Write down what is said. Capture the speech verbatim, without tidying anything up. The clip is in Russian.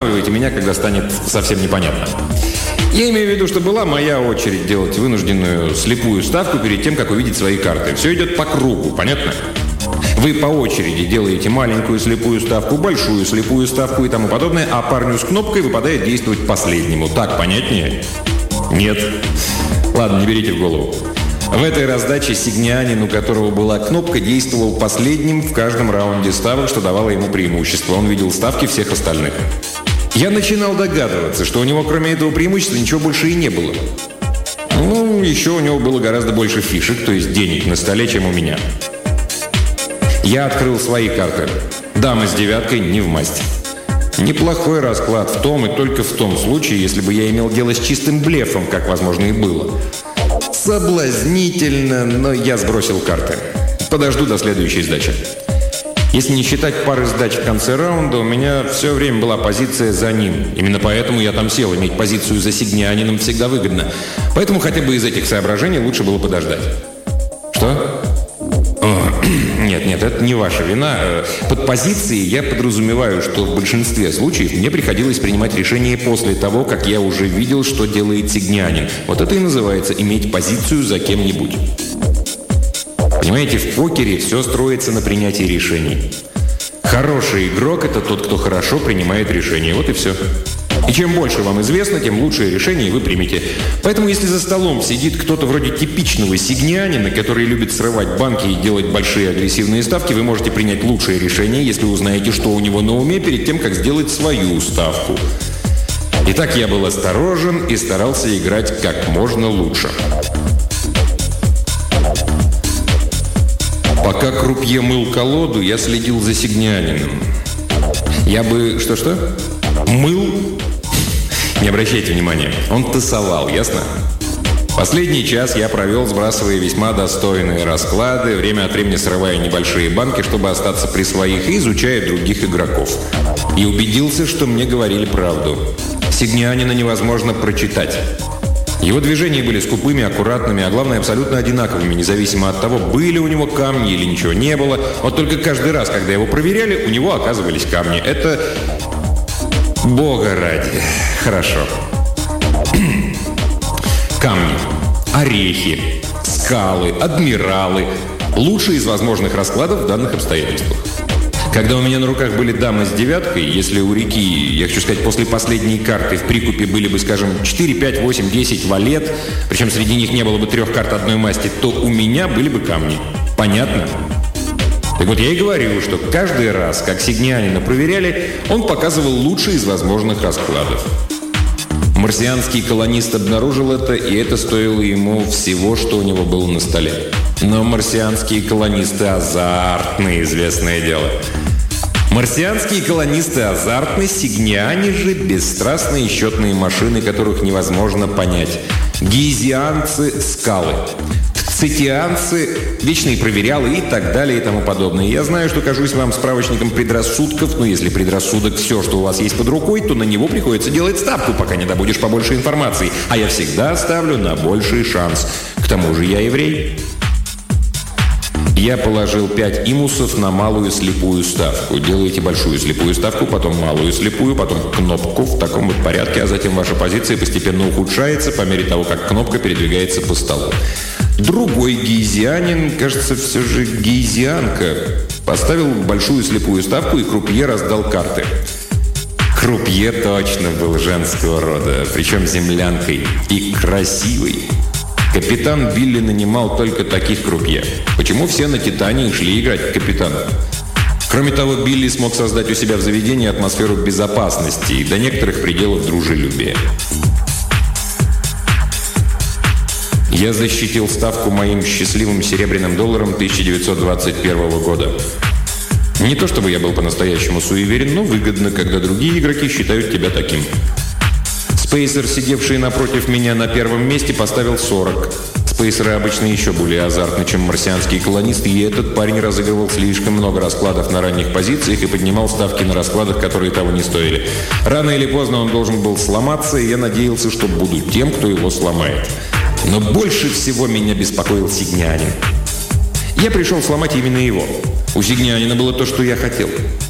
Останавливайте меня, когда станет совсем непонятно. Я имею в виду, что была моя очередь делать вынужденную слепую ставку перед тем, как увидеть свои карты. Все идет по кругу, понятно? Вы по очереди делаете маленькую слепую ставку, большую слепую ставку и тому подобное, а парню с кнопкой выпадает действовать последнему. Так понятнее? Нет. Ладно, не берите в голову. В этой раздаче сигнянин, у которого была кнопка, действовал последним в каждом раунде ставок, что давало ему преимущество. Он видел ставки всех остальных. Я начинал догадываться, что у него кроме этого преимущества ничего больше и не было. Ну, еще у него было гораздо больше фишек, то есть денег на столе, чем у меня. Я открыл свои карты. Дама с девяткой не в масть. Неплохой расклад в том и только в том случае, если бы я имел дело с чистым блефом, как, возможно, и было. Соблазнительно, но я сбросил карты. Подожду до следующей сдачи. Если не считать пары сдач в конце раунда, у меня все время была позиция за ним. Именно поэтому я там сел. Иметь позицию за сигнянином всегда выгодно. Поэтому хотя бы из этих соображений лучше было подождать. Что? Нет, нет, это не ваша вина. Под позицией я подразумеваю, что в большинстве случаев мне приходилось принимать решение после того, как я уже видел, что делает сигнянин. Вот это и называется иметь позицию за кем-нибудь. Понимаете, в покере все строится на принятии решений. Хороший игрок – это тот, кто хорошо принимает решения. Вот и все. И чем больше вам известно, тем лучшее решение вы примете. Поэтому, если за столом сидит кто-то вроде типичного сигнянина, который любит срывать банки и делать большие агрессивные ставки, вы можете принять лучшее решение, если узнаете, что у него на уме, перед тем, как сделать свою ставку. Итак, я был осторожен и старался играть как можно лучше. Пока крупье мыл колоду, я следил за сигнянином. Я бы... Что-что? Мыл? Не обращайте внимания. Он тасовал, ясно? Последний час я провел, сбрасывая весьма достойные расклады, время от времени срывая небольшие банки, чтобы остаться при своих, и изучая других игроков. И убедился, что мне говорили правду. Сигнянина невозможно прочитать. Его движения были скупыми, аккуратными, а главное, абсолютно одинаковыми, независимо от того, были у него камни или ничего не было. Вот только каждый раз, когда его проверяли, у него оказывались камни. Это... Бога ради. Хорошо. Камни, орехи, скалы, адмиралы. Лучшие из возможных раскладов в данных обстоятельствах. Когда у меня на руках были дамы с девяткой, если у реки, я хочу сказать, после последней карты в прикупе были бы, скажем, четыре, пять, восемь, десять валет, причем среди них не было бы трех карт одной масти, то у меня были бы камни. Понятно? Так вот, я и говорю, что каждый раз, как сигнянина проверяли, он показывал лучший из возможных раскладов. Марсианский колонист обнаружил это, и это стоило ему всего, что у него было на столе. Но марсианские колонисты азартные, известное дело. Марсианские колонисты азартны, сигняне же бесстрастные счетные машины, которых невозможно понять. Гизианцы – скалы. Цитианцы, вечные проверялы и так далее и тому подобное. Я знаю, что кажусь вам справочником предрассудков, но если предрассудок все, что у вас есть под рукой, то на него приходится делать ставку, пока не добудешь побольше информации. А я всегда ставлю на больший шанс. К тому же я еврей. Я положил пять имусов на малую слепую ставку. Делаете большую слепую ставку, потом малую слепую, потом кнопку в таком вот порядке, а затем ваша позиция постепенно ухудшается по мере того, как кнопка передвигается по столу. Другой гейзианин, кажется, все же гейзианка, поставил большую слепую ставку, и крупье раздал карты. Крупье точно был женского рода, причем землянкой, и красивой. Капитан Билли нанимал только таких крупье. Почему все на Титане шли играть капитана? Кроме того, Билли смог создать у себя в заведении атмосферу безопасности и до некоторых пределов дружелюбия. Я защитил ставку моим счастливым серебряным долларом тысяча девятьсот двадцать первого года. Не то чтобы я был по-настоящему суеверен, но выгодно, когда другие игроки считают тебя таким. Спейсер, сидевший напротив меня на первом месте, поставил сорок. Спейсеры обычно еще более азартны, чем марсианские колонисты, и этот парень разыгрывал слишком много раскладов на ранних позициях и поднимал ставки на раскладах, которые того не стоили. Рано или поздно он должен был сломаться, и я надеялся, что буду тем, кто его сломает. Но больше всего меня беспокоил сигнянин. Я пришел сломать именно его. У сигнянина было то, что я хотел.